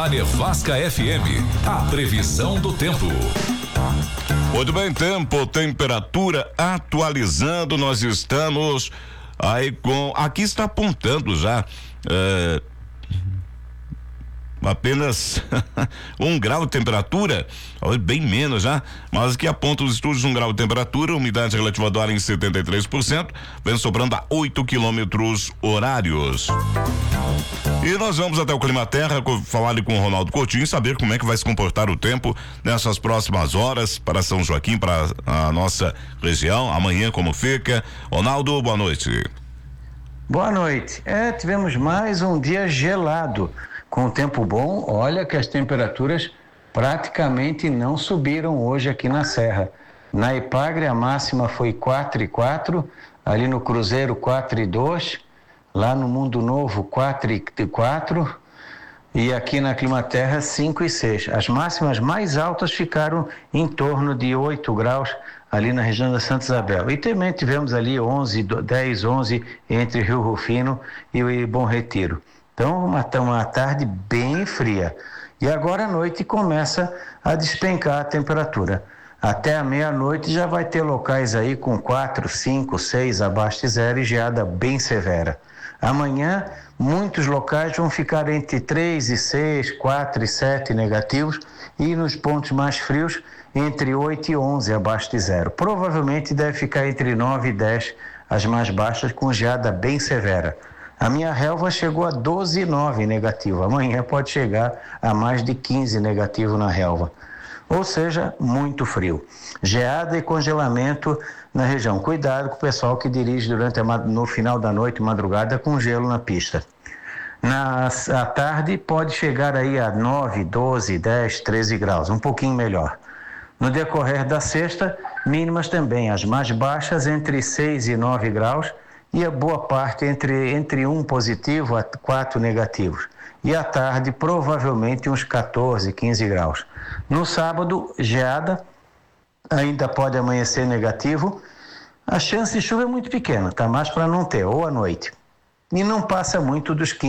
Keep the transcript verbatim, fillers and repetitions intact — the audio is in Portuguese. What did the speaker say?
Na Nevasca F M, a previsão do tempo. Muito bem, tempo, temperatura atualizando, nós estamos aí com, aqui está apontando já é, apenas um grau de temperatura, bem menos já, mas aqui aponta os estúdios um grau de temperatura, umidade relativa do ar em setenta e três por cento, vem sobrando a oito quilômetros horários. E nós vamos até o Climaterra falar ali com o Ronaldo Coutinho, saber como é que vai se comportar o tempo nessas próximas horas para São Joaquim, para a nossa região, amanhã como fica. Ronaldo, boa noite. Boa noite. É, tivemos mais um dia gelado. Com tempo bom, olha que as temperaturas praticamente não subiram hoje aqui na Serra. Na Ipagre a máxima foi quatro e quatro, ali no Cruzeiro quatro e dois, lá no Mundo Novo quatro e quatro e aqui na Climaterra cinco e seis. As máximas mais altas ficaram em torno de oito graus ali na região da Santa Isabel. E também tivemos ali onze, dez, onze entre Rio Rufino e Bom Retiro. Então, uma, uma tarde bem fria. E agora à noite começa a despencar a temperatura. Até a meia-noite já vai ter locais aí com quatro, cinco, seis abaixo de zero e geada bem severa. Amanhã, muitos locais vão ficar entre três e seis, quatro e sete negativos e nos pontos mais frios, entre oito e onze abaixo de zero. Provavelmente deve ficar entre nove e dez as mais baixas, com geada bem severa. A minha relva chegou a doze e nove negativo. Amanhã pode chegar a mais de quinze negativo na relva. Ou seja, muito frio. Geada e congelamento na região. Cuidado com o pessoal que dirige durante a, no final da noite, madrugada, com gelo na pista. Na à tarde pode chegar aí a nove, doze, dez, treze graus, um pouquinho melhor. No decorrer da sexta, mínimas também, as mais baixas entre seis e nove graus, e a boa parte entre, entre um positivo a quatro negativos. E à tarde, provavelmente uns quatorze, quinze graus. No sábado, geada, ainda pode amanhecer negativo. A chance de chuva é muito pequena, tá mais para não ter, ou à noite. E não passa muito dos quinze.